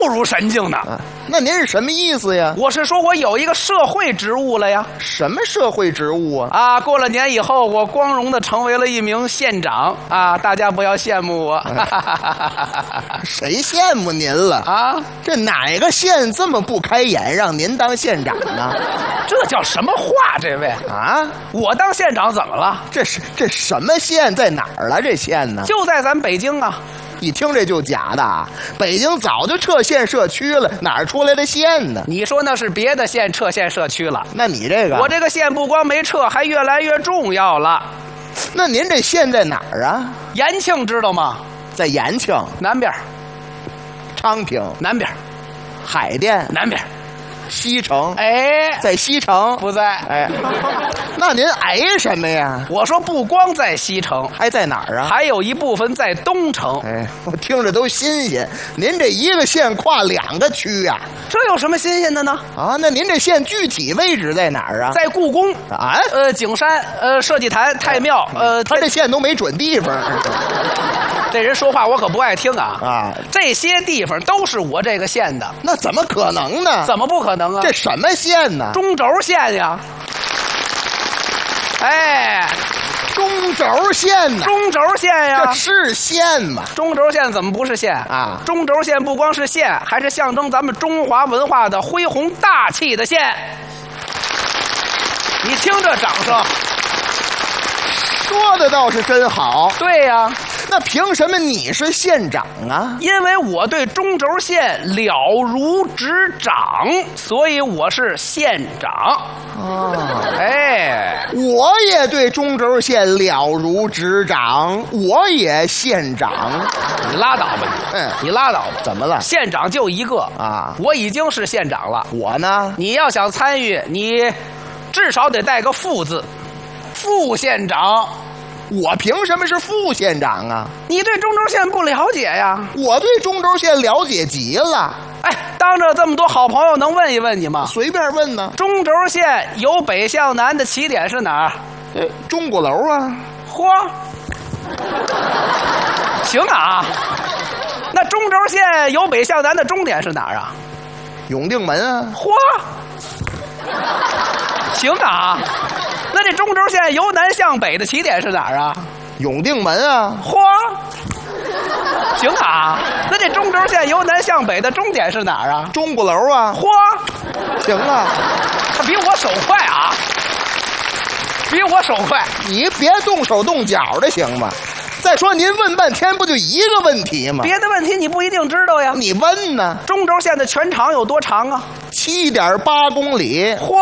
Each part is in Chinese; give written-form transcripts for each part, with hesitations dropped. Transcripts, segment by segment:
不如神经呢。 那您是什么意思呀？ 我是说我有一个社会职务了呀。 什么社会职务啊？ 啊，过了年以后，我光荣的成为了一名县长啊！大家不要羡慕我。 谁羡慕您了啊？ 这哪个县这么不开眼，让您当县长呢？ 这叫什么话？这位啊， 我当县长怎么了？ 这什么县在哪儿了？这县呢？ 就在咱北京啊。 一听这就假的啊！北京早就撤县设区了，哪儿出来的县呢？ 你说那是别的县撤县设区了， 那你这个， 我这个县不光没撤，还越来越重要了。 那您这县在哪儿啊？ 延庆知道吗？ 在延庆南边， 昌平南边， 海淀南边， 西城， 哎， 在西城不在， 哎，那您挨什么呀？ 我说不光在西城， 还在哪儿啊？ 还有一部分在东城。 哎，我听着都新鲜。您这一个县跨2个区呀？ 这有什么新鲜的呢？ 啊，那您这县具体位置在哪儿啊？ 在故宫啊， 景山，社稷坛，太庙， 他这县都没准地方。 这人说话我可不爱听啊！ 啊， 这些地方都是我这个县的， 那怎么可能呢？ 怎么不可能啊？ 这什么县呢？ 中轴县呀！哎， 中轴县呢？ 中轴县呀！ 这是县吗？ 中轴县怎么不是县啊？ 中轴县不光是县，还是象征咱们中华文化的恢宏大气的县。你听这掌声， 说的倒是真好。 对呀。 那凭什么你是县长啊？ 因为我对中轴县了如指掌，所以我是县长。 哦， 哎， 我也对中轴县了如指掌，我也县长。 你拉倒吧你！你拉倒吧！ 怎么了？ 县长就一个啊！ 我已经是县长了。 我呢？ 你要想参与，你至少得带个副字，副县长。 我凭什么是副县长啊？ 你对中轴县不了解呀？ 我对中轴县了解极了。 哎，当着这么多好朋友，能问一问你吗？ 随便问呢。 中轴县由北向南的起点是哪儿？ 钟鼓楼啊。 嚯，行啊。那中轴县由北向南的终点是哪儿啊？ 永定门啊。 嚯，行啊。那这中轴线由南向北的起点是哪儿啊？ 永定门啊。 嚯，行啊。那这中轴线由南向北的终点是哪儿啊？ 钟鼓楼啊。 嚯， 行啊。 他比我手快啊，比我手快。 你别动手动脚的行吗？再说您问半天不就一个问题吗？ 别的问题你不一定知道呀。 你问呢？ 中轴线的全长有多长啊 ？7.8公里。 嚯！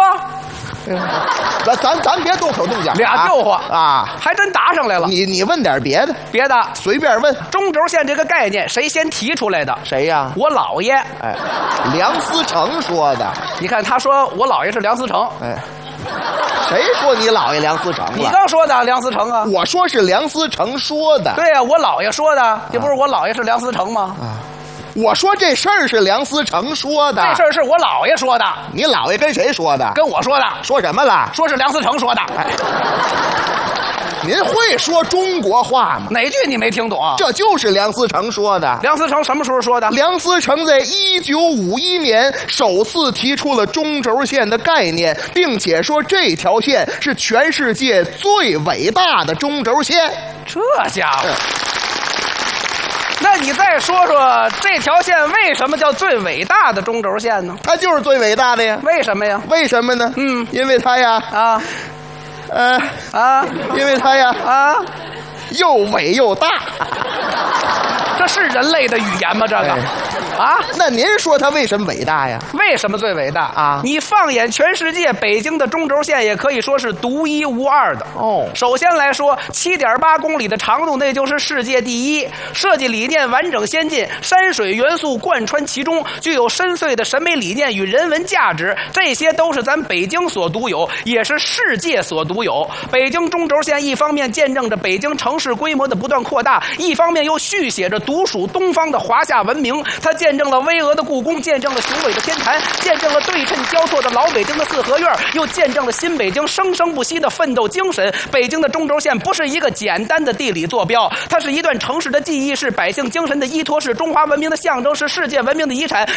咱别动手动脚， 俩救活啊， 还真答上来了。 你问点别的，随便问。 中轴线这个概念谁先提出来的？ 谁呀？ 我姥爷。 哎，梁思成说的。 你看他说我姥爷是梁思成。 哎，谁说你姥爷梁思成了？ 你刚说的梁思成啊。 我说是梁思成说的。 对呀，我姥爷说的，这不是我姥爷是梁思成吗？ 啊。我说这事儿是梁思成说的， 这事儿是我姥爷说的。 你姥爷跟谁说的？ 跟我说的。 说什么了？ 说是梁思成说的。 哎，您会说中国话吗？ 哪句你没听懂？ 这就是梁思成说的。 梁思成什么时候说的？ 梁思成在1951年首次提出了中轴线的概念，并且说这条线是全世界最伟大的中轴线。 这家伙。那你再说说这条线为什么叫最伟大的中轴线呢？ 它就是最伟大的呀。 为什么呀？ 为什么呢？因为它呀，因为它呀，又伟又大。 这是人类的语言吗？这个， 那您说它为什么伟大呀？ 为什么最伟大啊？ 你放眼全世界，北京的中轴线也可以说是独一无二的。 哦， 首先来说，7.8公里的长度，那就是世界第一。设计理念完整先进，山水元素贯穿其中，具有深邃的审美理念与人文价值，这些都是咱北京所独有，也是世界所独有。北京中轴线一方面见证着北京城市规模的不断扩大，一方面又续写着独属东方的华夏文明。它见证了巍峨的故宫，见证了雄伟的天坛，见证了对称交错的老北京的四合院，又见证了新北京生生不息的奋斗精神。北京的中轴线不是一个简单的地理坐标，它是一段城市的记忆，是百姓精神的依托，是中华文明的象征，是世界文明的遗产，